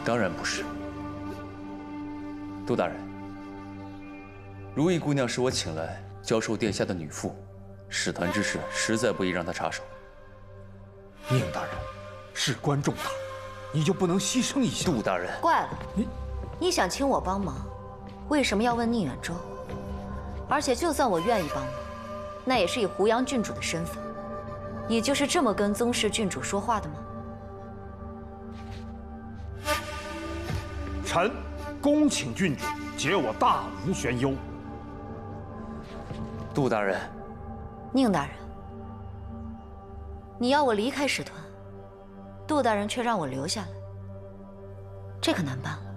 当然不是。杜大人，如意姑娘是我请来教授殿下的女妇，使团之事实在不宜让她插手。 宁大人，事关重大，你就不能牺牲一下？ 杜大人， 怪了，你想请我帮忙，为什么要问宁远舟？而且就算我愿意帮忙，那也是以胡杨郡主的身份。你就是这么跟宗室郡主说话的吗？ 臣恭请郡主解我大吴玄忧。 杜大人， 宁大人，你要我离开使团，杜大人却让我留下来，这可难办了。